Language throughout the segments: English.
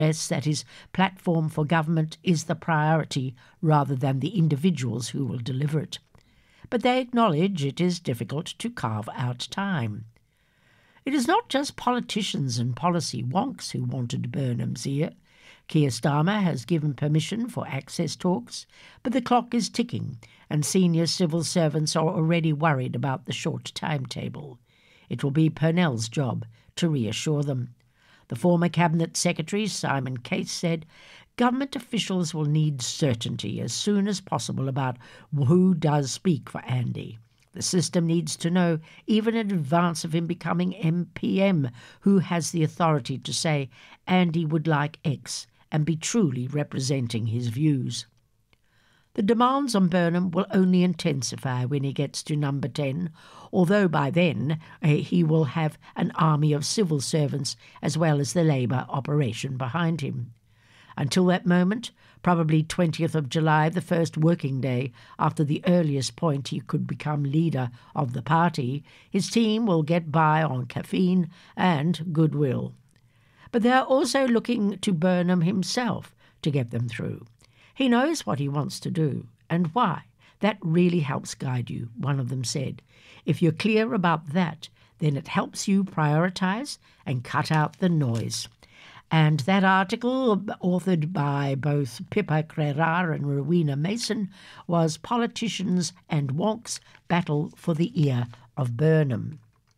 that his platform for government is the priority rather than the individuals who will deliver it. But they acknowledge it is difficult to carve out time. It is not just politicians and policy wonks who wanted Burnham's ear. Keir Starmer has given permission for access talks, but the clock is ticking and senior civil servants are already worried about the short timetable. It will be Purnell's job to reassure them. The former Cabinet Secretary, Simon Case, said, "Government officials will need certainty as soon as possible about who does speak for Andy. The system needs to know, even in advance of him becoming MPM, who has the authority to say Andy would like X and be truly representing his views." The demands on Burnham will only intensify when he gets to number 10, although by then he will have an army of civil servants as well as the Labour operation behind him. Until that moment, probably 20th of July, the first working day after the earliest point he could become leader of the party, his team will get by on caffeine and goodwill. But they are also looking to Burnham himself to get them through. He knows what he wants to do and why. That really helps guide you, one of them said. If you're clear about that, then it helps you prioritise and cut out the noise. And that article, authored by both Pippa Crerar and Rowena Mason, was Politicians and Wonks Battle for the Ear of Burnham.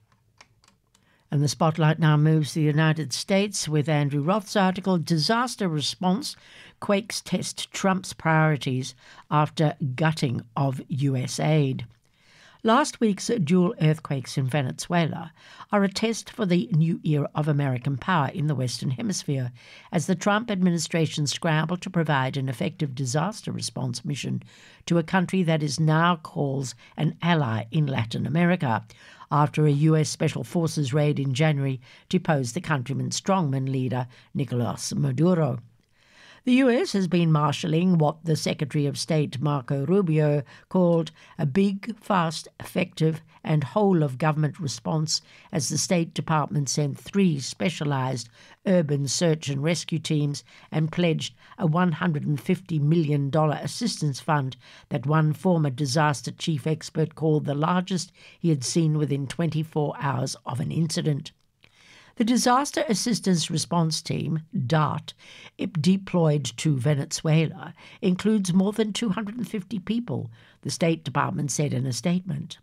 And the spotlight now moves to the United States with Andrew Roth's article, Disaster Response, Quakes Test Trump's Priorities After Gutting of US Aid. Last week's dual earthquakes in Venezuela are a test for the new era of American power in the Western Hemisphere, as the Trump administration scrambled to provide an effective disaster response mission to a country that is now calls an ally in Latin America, after a U.S. Special Forces raid in January deposed the countryman's strongman leader, Nicolas Maduro. The U.S. has been marshalling what the Secretary of State, Marco Rubio, called a big, fast, effective and whole-of-government response, as the State Department sent 3 specialised urban search and rescue teams and pledged a $150 million assistance fund that one former disaster chief expert called the largest he had seen within 24 hours of an incident. The Disaster Assistance Response Team, DART, deployed to Venezuela, includes more than 250 people, the State Department said in a statement.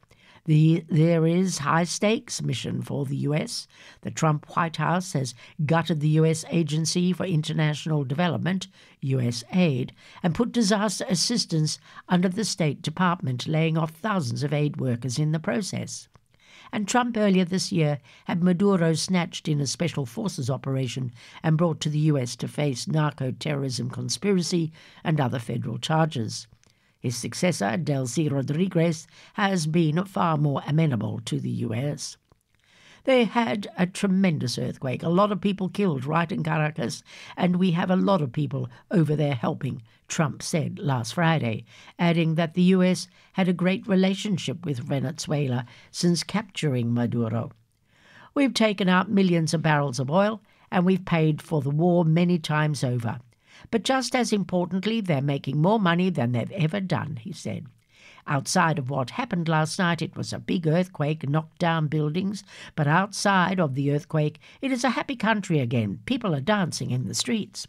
There is high-stakes mission for the U.S. The Trump White House has gutted the U.S. Agency for International Development, USAID, and put disaster assistance under the State Department, laying off thousands of aid workers in the process. And Trump earlier this year had Maduro snatched in a special forces operation and brought to the U.S. to face narco-terrorism conspiracy and other federal charges. His successor, Delcy Rodriguez, has been far more amenable to the U.S. They had a tremendous earthquake, a lot of people killed right in Caracas, and we have a lot of people over there helping, Trump said last Friday, adding that the U.S. had a great relationship with Venezuela since capturing Maduro. "We've taken out millions of barrels of oil, and we've paid for the war many times over. But just as importantly, they're making more money than they've ever done," he said. Outside of what happened last night, it was a big earthquake, knocked down buildings, but outside of the earthquake, it is a happy country again. People are dancing in the streets.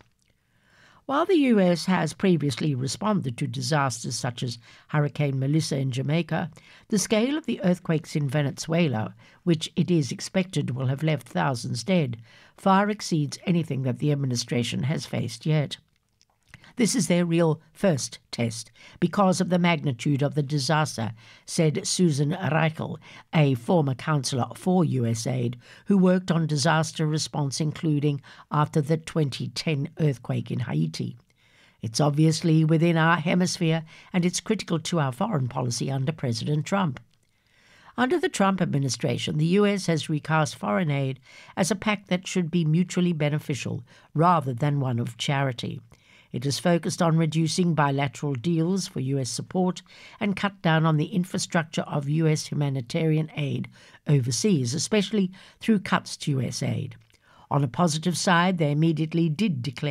While the U.S. has previously responded to disasters such as Hurricane Melissa in Jamaica, the scale of the earthquakes in Venezuela, which it is expected will have left thousands dead, far exceeds anything that the administration has faced yet. This is their real first test because of the magnitude of the disaster, said Susan Reichel, a former counsellor for USAID who worked on disaster response, including after the 2010 earthquake in Haiti. It's obviously within our hemisphere, and it's critical to our foreign policy under President Trump. Under the Trump administration, the U.S. has recast foreign aid as a pact that should be mutually beneficial rather than one of charity. It is focused on reducing bilateral deals for U.S. support and cut down on the infrastructure of U.S. humanitarian aid overseas, especially through cuts to U.S. aid. On a positive side, they immediately did declare